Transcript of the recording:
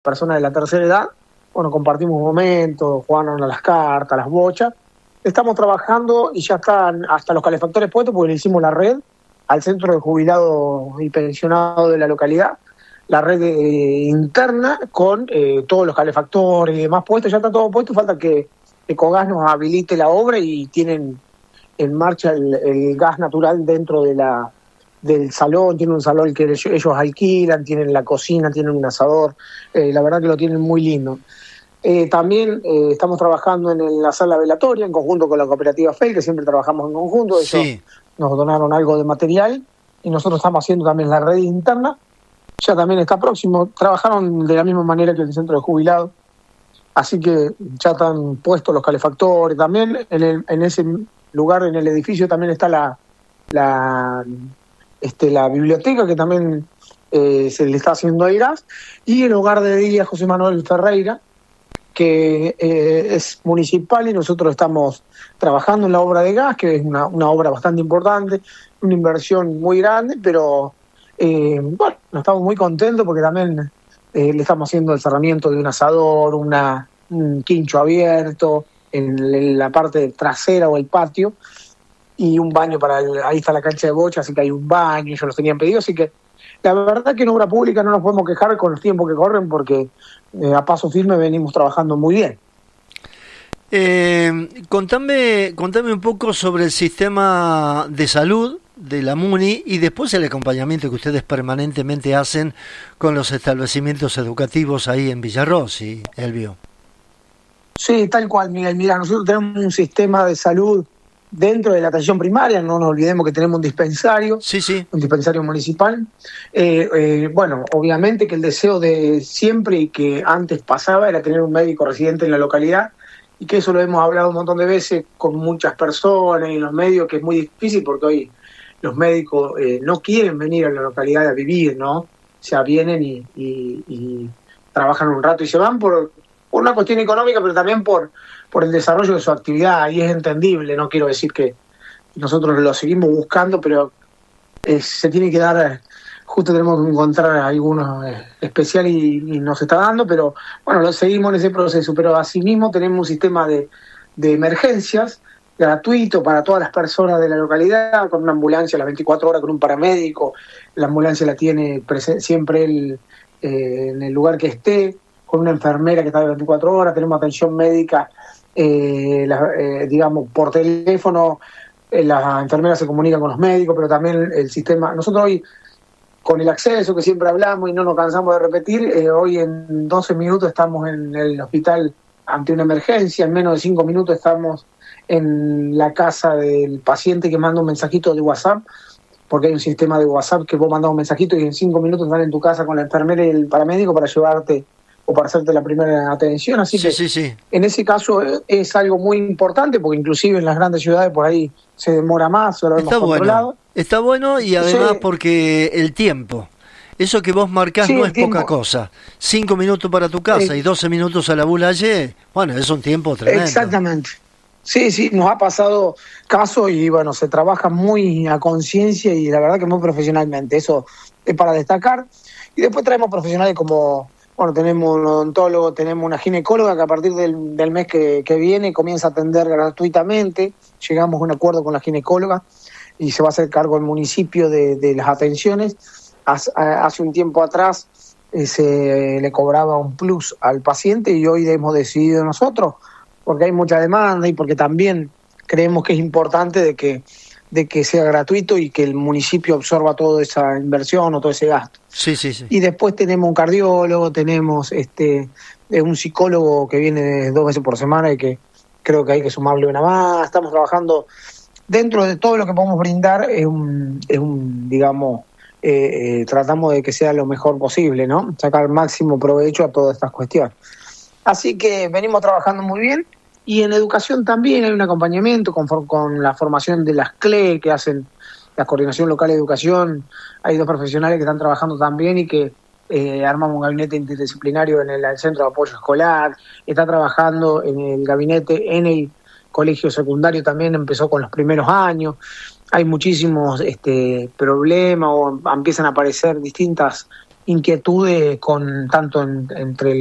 personas de la tercera edad, bueno, compartimos momentos, jugaron a las cartas, a las bochas. Estamos trabajando y ya están hasta los calefactores puestos porque le hicimos la red al centro de jubilados y pensionados de la localidad, la red interna con todos los calefactores y demás puestos, ya está todo puesto, falta que Ecogas nos habilite la obra y tienen en marcha el gas natural dentro del salón, tienen un salón que ellos alquilan, tienen la cocina, tienen un asador, la verdad que lo tienen muy lindo. También estamos trabajando en la sala velatoria en conjunto con la cooperativa FEL, que siempre trabajamos en conjunto. Ellos Sí. nos donaron algo de material y nosotros estamos haciendo también la red interna. Ya también está próximo. Trabajaron de la misma manera que el centro de jubilados, así que ya están puestos los calefactores. También en ese lugar, en el edificio, también está la biblioteca, que también se le está haciendo el gas, y el hogar de día José Manuel Ferreira, que es municipal, y nosotros estamos trabajando en la obra de gas, que es una obra bastante importante, una inversión muy grande, pero bueno, estamos muy contentos porque también le estamos haciendo el cerramiento de un asador, un quincho abierto en la parte trasera o el patio, y un baño ahí está la cancha de bocha, así que hay un baño, ellos los tenían pedido, así que la verdad que en obra pública no nos podemos quejar con los tiempos que corren porque a paso firme venimos trabajando muy bien. Contame un poco sobre el sistema de salud de la MUNI y después el acompañamiento que ustedes permanentemente hacen con los establecimientos educativos ahí en Villarrossi, Elvio. Sí, tal cual, Miguel. Mira, nosotros tenemos un sistema de salud dentro de la atención primaria, no nos olvidemos que tenemos un dispensario, Sí. un dispensario municipal. Bueno, obviamente que el deseo de siempre y que antes pasaba era tener un médico residente en la localidad, y que eso lo hemos hablado un montón de veces con muchas personas y en los medios, que es muy difícil porque hoy los médicos no quieren venir a la localidad a vivir, ¿no? O sea, vienen y trabajan un rato y se van por una cuestión económica, pero también por el desarrollo de su actividad, y es entendible. No quiero decir que nosotros lo seguimos buscando, pero se tiene que dar, justo tenemos que encontrar algunos especial y nos está dando, pero bueno, lo seguimos en ese proceso. Pero asimismo tenemos un sistema de emergencias gratuito para todas las personas de la localidad, con una ambulancia a las 24 horas, con un paramédico. La ambulancia la tiene siempre él en el lugar que esté, con una enfermera que está de 24 horas, tenemos atención médica, digamos, por teléfono, las enfermeras se comunican con los médicos, pero también el sistema. Nosotros hoy, con el acceso que siempre hablamos y no nos cansamos de repetir, hoy en 12 minutos estamos en el hospital ante una emergencia, en menos de 5 minutos estamos en la casa del paciente que manda un mensajito de WhatsApp, porque hay un sistema de WhatsApp que vos mandás un mensajito y en 5 minutos están en tu casa con la enfermera y el paramédico para llevarte o para hacerte la primera atención. Así que Sí. En ese caso es algo muy importante, porque inclusive en las grandes ciudades por ahí se demora más, lo hemos controlado. Está bueno, y además Sí. porque el tiempo, eso que vos marcás, Sí, no el es tiempo. poca cosa. 5 minutos para tu casa y 12 minutos a la Boulaye, bueno, es un tiempo tremendo. Exactamente. Sí, nos ha pasado caso y bueno, se trabaja muy a conciencia y la verdad que muy profesionalmente. Eso es para destacar. Y después traemos profesionales como, bueno, tenemos un odontólogo, tenemos una ginecóloga que a partir del mes que viene comienza a atender gratuitamente. Llegamos a un acuerdo con la ginecóloga y se va a hacer cargo el municipio de las atenciones. Hace un tiempo atrás se le cobraba un plus al paciente y hoy hemos decidido nosotros, porque hay mucha demanda y porque también creemos que es importante de que sea gratuito y que el municipio absorba toda esa inversión o todo ese gasto. Sí. Y después tenemos un cardiólogo, tenemos un psicólogo que viene 2 veces por semana y que creo que hay que sumarle una más. Estamos trabajando dentro de todo lo que podemos brindar, digamos, tratamos de que sea lo mejor posible, ¿no? Sacar máximo provecho a todas estas cuestiones. Así que venimos trabajando muy bien, y en educación también hay un acompañamiento con la formación de las CLE que hacen la Coordinación Local de Educación. Hay 2 profesionales que están trabajando también y que armamos un gabinete interdisciplinario en el Centro de Apoyo Escolar. Está trabajando en el gabinete en el colegio secundario, también empezó con los primeros años. Hay muchísimos problemas o empiezan a aparecer distintas inquietudes con tanto entre